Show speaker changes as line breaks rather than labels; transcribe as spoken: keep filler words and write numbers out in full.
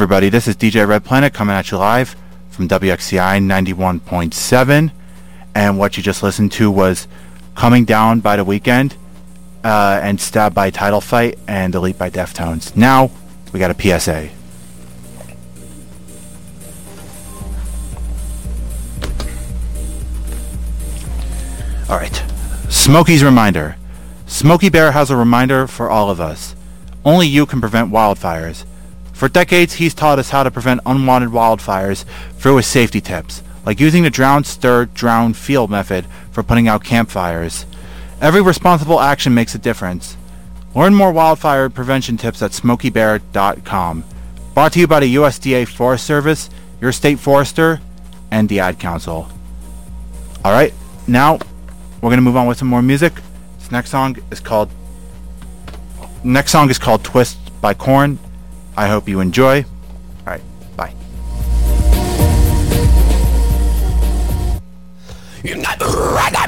everybody, this is D J Red Planet coming at you live from W X C I ninety-one point seven, and what you just listened to was Coming Down by The Weeknd, uh, and Stabbed by Title Fight, and Delete by Deftones. Now, we got a P S A. Alright, Smokey's Reminder. Smokey Bear has a reminder for all of us. Only you can prevent wildfires. For decades, he's taught us how to prevent unwanted wildfires through his safety tips, like using the drown, stir, drown, field method for putting out campfires. Every responsible action makes a difference. Learn more wildfire prevention tips at smokey bear dot com. Brought to you by the U S D A Forest Service, your state forester, and the Ad Council. Alright, now we're going to move on with some more music. This next song is called Next song is called Twist by Korn. I hope you enjoy. Alright, bye.